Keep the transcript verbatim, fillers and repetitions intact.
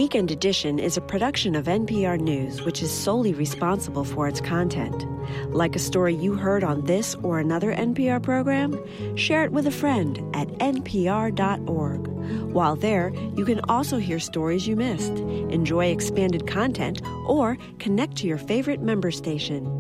Weekend Edition is a production of N P R News, which is solely responsible for its content. Like a story you heard on this or another N P R program? Share it with a friend at N P R dot org. While there, you can also hear stories you missed, enjoy expanded content, or connect to your favorite member station.